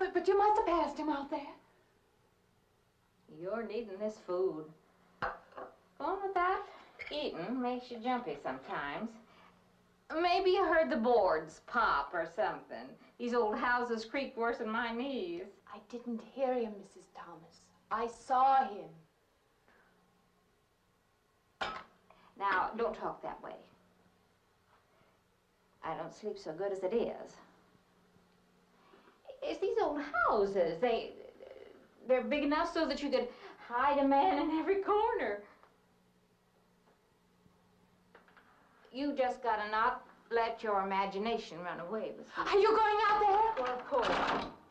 But you must have passed him out there. You're needing this food. Going without eating makes you jumpy sometimes. Maybe you heard the boards pop or something. These old houses creak worse than my knees. I didn't hear him, Mrs. Thomas. I saw him. Now, don't talk that way. I don't sleep so good as it is. It's these old houses. They're big enough so that you could hide a man in every corner. You just gotta not let your imagination run away with you. Are you going out there? Well, of course.